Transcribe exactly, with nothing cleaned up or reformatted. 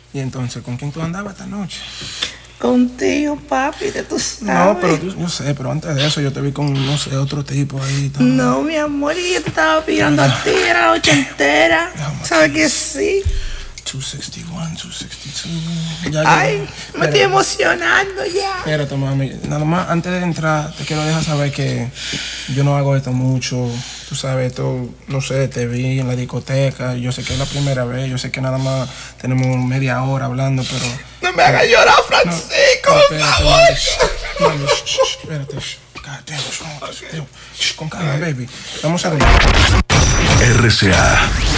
Y entonces, ¿con quién tú andabas esta noche? Contigo, papi, de tú sabes. No, pero tú, yo sé, pero antes de eso yo te vi con, no sé, otro tipo ahí. También. No, mi amor, y yo te estaba pillando a ti, era la ochentera. ¿Sabes que sí? doscientos sesenta y uno, doscientos sesenta y dos. Ya, ya. Ay, me estoy emocionando ya. Espérate, mami. Nada más, antes de entrar, te quiero dejar saber que yo no hago esto mucho. Tú sabes, esto, no sé, te vi en la discoteca. Yo sé que es la primera vez. Yo sé que nada más tenemos media hora hablando, pero... No me hagas llorar, Francisco. No, espérate, mami. Mami, shh, shh, espérate. Shh. God damn, shh, shh, con calma, baby. Vamos a ver. R C A